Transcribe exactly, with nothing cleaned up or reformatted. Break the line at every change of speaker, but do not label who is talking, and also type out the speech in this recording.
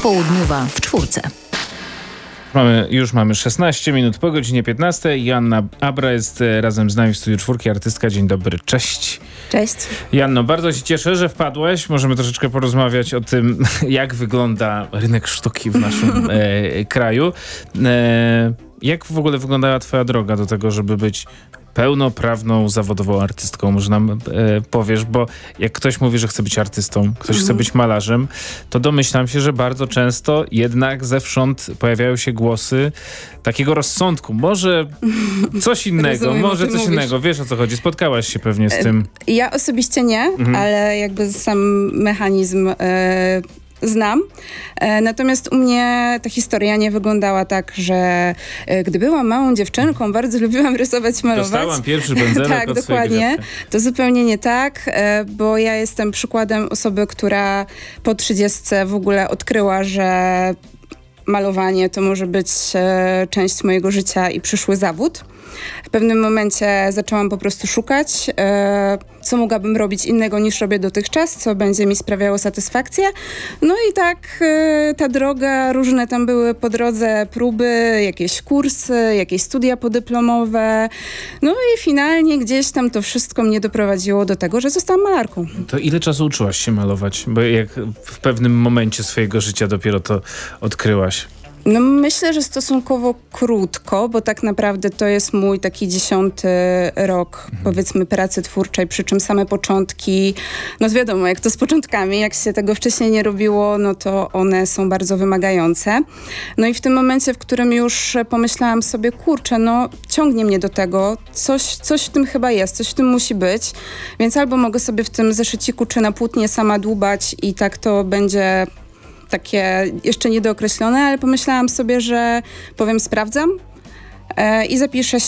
Popołudniowa w czwórce.
Mamy, już mamy szesnaście minut po godzinie piętnastej. Joanna Abra jest razem z nami w studiu czwórki, artystka. Dzień dobry, cześć.
Cześć.
Janno, bardzo się cieszę, że wpadłeś. Możemy troszeczkę porozmawiać o tym, jak wygląda rynek sztuki w naszym e, kraju. E, jak w ogóle wyglądała twoja droga do tego, żeby być pełnoprawną, zawodową artystką? Może nam e, powiesz, bo jak ktoś mówi, że chce być artystą, ktoś chce być malarzem, to domyślam się, że bardzo często jednak zewsząd pojawiają się głosy takiego rozsądku. Może coś innego,
Rozumiem,
może coś
mówisz.
innego. Wiesz, o co chodzi. Spotkałaś się pewnie z tym.
Ja osobiście nie, mhm. ale jakby sam mechanizm e, znam. E, natomiast u mnie ta historia nie wyglądała tak, że e, gdy byłam małą dziewczynką, bardzo lubiłam rysować, malować.
Dostałam pierwszy pędzelek
tak,
od
dokładnie. To zupełnie nie tak, e, bo ja jestem przykładem osoby, która po trzydziestce w ogóle odkryła, że malowanie to może być e, część mojego życia i przyszły zawód. W pewnym momencie zaczęłam po prostu szukać, e, co mogłabym robić innego niż robię dotychczas, co będzie mi sprawiało satysfakcję. No i tak e, ta droga, różne tam były po drodze próby, jakieś kursy, jakieś studia podyplomowe. No i finalnie gdzieś tam to wszystko mnie doprowadziło do tego, że zostałam malarką.
To ile czasu uczyłaś się malować? Bo jak w pewnym momencie swojego życia dopiero to odkryłaś?
No myślę, że stosunkowo krótko, bo tak naprawdę to jest mój taki dziesiąty rok, mhm. powiedzmy, pracy twórczej, przy czym same początki, no wiadomo, jak to z początkami, jak się tego wcześniej nie robiło, no to one są bardzo wymagające. No i w tym momencie, w którym już pomyślałam sobie, kurczę, no ciągnie mnie do tego, coś, coś w tym chyba jest, coś w tym musi być, więc albo mogę sobie w tym zeszyciku czy na płótnie sama dłubać i tak to będzie takie jeszcze niedookreślone, ale pomyślałam sobie, że powiem sprawdzam e, i zapiszę